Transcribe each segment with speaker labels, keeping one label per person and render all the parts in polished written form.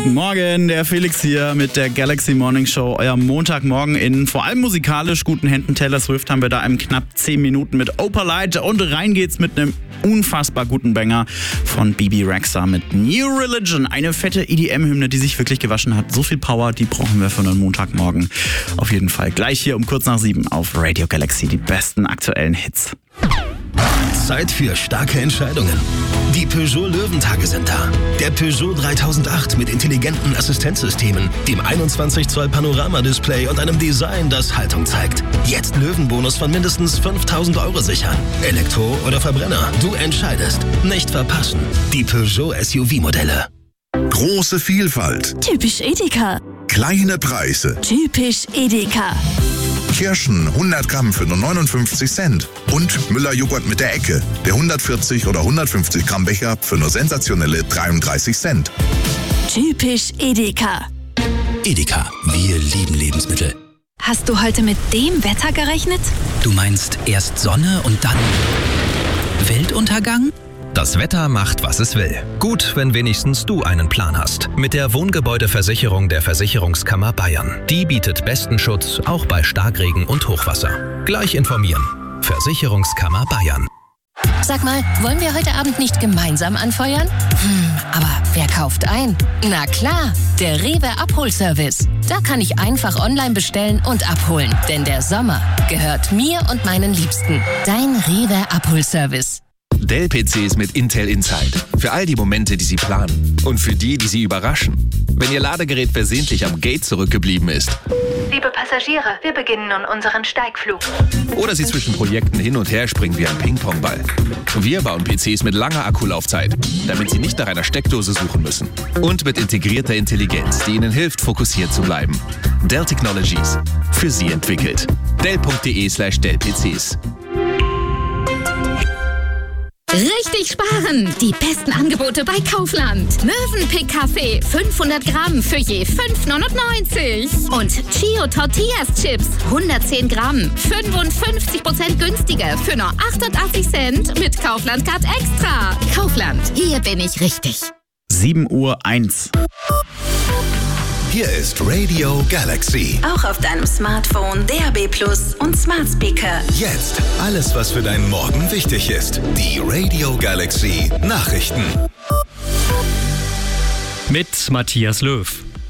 Speaker 1: Guten Morgen, der Felix hier mit der Galaxy Morning Show. Euer Montagmorgen in vor allem musikalisch guten Händen. Taylor Swift haben wir da in knapp 10 Minuten mit Opalite. Und rein geht's mit einem unfassbar guten Banger von Bebe Rexha mit New Religion. Eine fette EDM-Hymne, die sich wirklich gewaschen hat. So viel Power, die brauchen wir für einen Montagmorgen. Auf jeden Fall gleich hier um kurz nach 7 auf Radio Galaxy. Die besten aktuellen Hits.
Speaker 2: Zeit für starke Entscheidungen. Die Peugeot Löwentage sind da. Der Peugeot 3008 mit intelligenten Assistenzsystemen, dem 21 Zoll Panoramadisplay und einem Design, das Haltung zeigt. Jetzt Löwenbonus von mindestens 5.000 € sichern. Elektro oder Verbrenner, du entscheidest. Nicht verpassen. Die Peugeot SUV-Modelle.
Speaker 3: Große Vielfalt.
Speaker 4: Typisch Edeka.
Speaker 3: Kleine Preise.
Speaker 4: Typisch Edeka.
Speaker 3: Kirschen 100 Gramm für nur 59 Cent. Und Müller-Joghurt mit der Ecke. Der 140 oder 150 Gramm Becher für nur sensationelle 33 Cent.
Speaker 4: Typisch Edeka.
Speaker 2: Edeka, wir lieben Lebensmittel.
Speaker 4: Hast du heute mit dem Wetter gerechnet?
Speaker 5: Du meinst erst Sonne und dann Weltuntergang?
Speaker 2: Das Wetter macht, was es will. Gut, wenn wenigstens du einen Plan hast. Mit der Wohngebäudeversicherung der Versicherungskammer Bayern. Die bietet besten Schutz, auch bei Starkregen und Hochwasser. Gleich informieren. Versicherungskammer Bayern.
Speaker 6: Sag mal, wollen wir heute Abend nicht gemeinsam anfeuern? Aber wer kauft ein? Na klar, der Rewe Abholservice. Da kann ich einfach online bestellen und abholen. Denn der Sommer gehört mir und meinen Liebsten. Dein Rewe Abholservice.
Speaker 7: Dell-PCs mit Intel Inside. Für all die Momente, die Sie planen. Und für die, die Sie überraschen. Wenn Ihr Ladegerät versehentlich am Gate zurückgeblieben ist.
Speaker 8: Liebe Passagiere, wir beginnen nun unseren Steigflug.
Speaker 7: Oder Sie zwischen Projekten hin und her springen wie ein Ping-Pong-Ball. Wir bauen PCs mit langer Akkulaufzeit, damit Sie nicht nach einer Steckdose suchen müssen. Und mit integrierter Intelligenz, die Ihnen hilft, fokussiert zu bleiben. Dell Technologies. Für Sie entwickelt. Dell.de/Dell-PCs.
Speaker 9: Richtig sparen! Die besten Angebote bei Kaufland. Mövenpick Kaffee 500 Gramm für je 5,99. Und Chio Tortillas Chips 110 Gramm 55% günstiger für nur 88 Cent mit Kaufland Card Extra. Kaufland, hier bin ich richtig.
Speaker 1: 7:01 Uhr.
Speaker 3: Hier ist Radio Galaxy.
Speaker 4: Auch auf deinem Smartphone, DAB+ und Smart Speaker.
Speaker 3: Jetzt alles, was für deinen Morgen wichtig ist. Die Radio Galaxy Nachrichten.
Speaker 10: Mit Matthias Löw.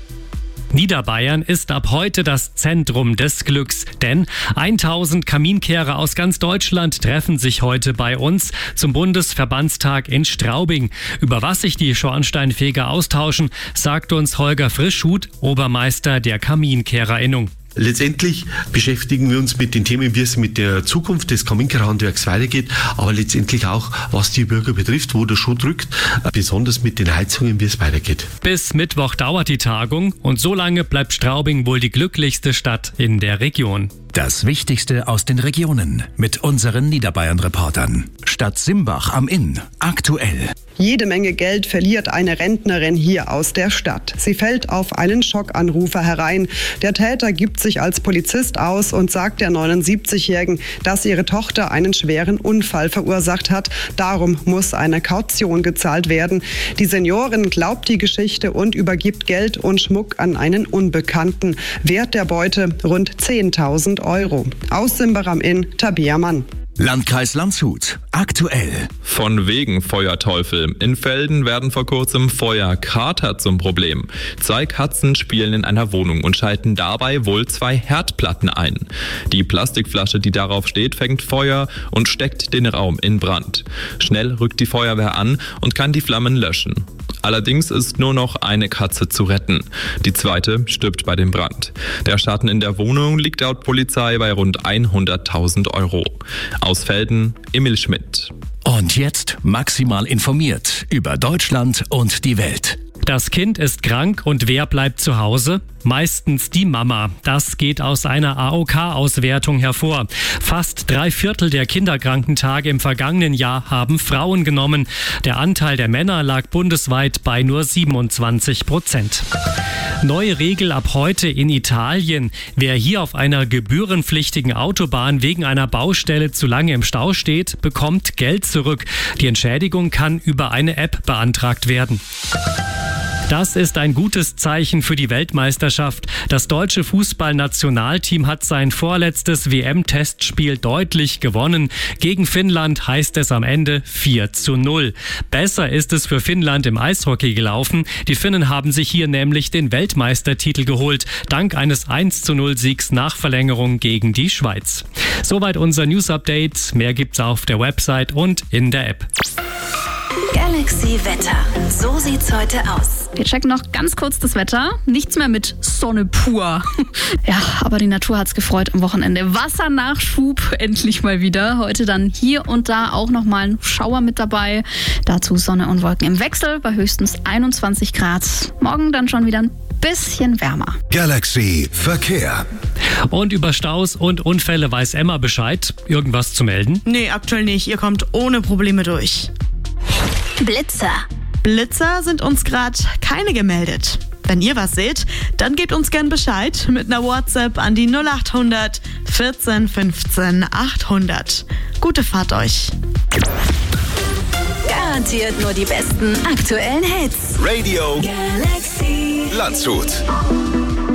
Speaker 10: Niederbayern ist ab heute das Zentrum des Glücks, denn 1000 Kaminkehrer aus ganz Deutschland treffen sich heute bei uns zum Bundesverbandstag in Straubing. Über was sich die Schornsteinfeger austauschen, sagt uns Holger Frischhuth, Obermeister der KaminkehrerInnung.
Speaker 11: Letztendlich beschäftigen wir uns mit den Themen, wie es mit der Zukunft des Kaminkehrerhandwerks weitergeht, aber letztendlich auch, was die Bürger betrifft, wo der Schuh drückt, besonders mit den Heizungen, wie es weitergeht.
Speaker 10: Bis Mittwoch dauert die Tagung und so lange bleibt Straubing wohl die glücklichste Stadt in der Region.
Speaker 2: Das Wichtigste aus den Regionen mit unseren Niederbayern-Reportern. Stadt Simbach am Inn. Aktuell.
Speaker 12: Jede Menge Geld verliert eine Rentnerin hier aus der Stadt. Sie fällt auf einen Schockanrufer herein. Der Täter gibt sich als Polizist aus und sagt der 79-Jährigen, dass ihre Tochter einen schweren Unfall verursacht hat. Darum muss eine Kaution gezahlt werden. Die Seniorin glaubt die Geschichte und übergibt Geld und Schmuck an einen Unbekannten. Wert der Beute rund 10.000 €. Aus Simbach am Inn, Tabea Mann.
Speaker 2: Landkreis Landshut. Aktuell.
Speaker 13: Von wegen Feuerteufel. In Velden werden vor kurzem Feuerkater zum Problem. 2 Katzen spielen in einer Wohnung und schalten dabei wohl 2 Herdplatten ein. Die Plastikflasche, die darauf steht, fängt Feuer und steckt den Raum in Brand. Schnell rückt die Feuerwehr an und kann die Flammen löschen. Allerdings ist nur noch eine Katze zu retten. Die zweite stirbt bei dem Brand. Der Schaden in der Wohnung liegt laut Polizei bei rund 100.000 €. Aus Velden, Emil Schmidt.
Speaker 2: Und jetzt maximal informiert über Deutschland und die Welt.
Speaker 10: Das Kind ist krank und wer bleibt zu Hause? Meistens die Mama. Das geht aus einer AOK-Auswertung hervor. Fast 3/4 der Kinderkrankentage im vergangenen Jahr haben Frauen genommen. Der Anteil der Männer lag bundesweit bei nur 27%. Neue Regel ab heute in Italien. Wer hier auf einer gebührenpflichtigen Autobahn wegen einer Baustelle zu lange im Stau steht, bekommt Geld zurück. Die Entschädigung kann über eine App beantragt werden. Das ist ein gutes Zeichen für die Weltmeisterschaft. Das deutsche Fußballnationalteam hat sein vorletztes WM-Testspiel deutlich gewonnen. Gegen Finnland heißt es am Ende 4:0. Besser ist es für Finnland im Eishockey gelaufen. Die Finnen haben sich hier nämlich den Weltmeistertitel geholt, dank eines 1:0-Siegs nach Verlängerung gegen die Schweiz. Soweit unser News-Update. Mehr gibt's auf der Website und in der App.
Speaker 4: Galaxy Wetter. So sieht's heute aus.
Speaker 14: Wir checken noch ganz kurz das Wetter. Nichts mehr mit Sonne pur. Ja, aber die Natur hat's gefreut am Wochenende. Wassernachschub endlich mal wieder. Heute dann hier und da auch nochmal ein Schauer mit dabei. Dazu Sonne und Wolken im Wechsel bei höchstens 21 Grad. Morgen dann schon wieder ein bisschen wärmer.
Speaker 2: Galaxy Verkehr.
Speaker 10: Und über Staus und Unfälle weiß Emma Bescheid. Irgendwas zu melden?
Speaker 15: Nee, aktuell nicht. Ihr kommt ohne Probleme durch.
Speaker 4: Blitzer.
Speaker 15: Blitzer sind uns gerade keine gemeldet. Wenn ihr was seht, dann gebt uns gern Bescheid mit einer WhatsApp an die 0800 14 15 800. Gute Fahrt euch.
Speaker 4: Garantiert nur die besten aktuellen Hits.
Speaker 2: Radio
Speaker 4: Galaxy
Speaker 2: Landshut.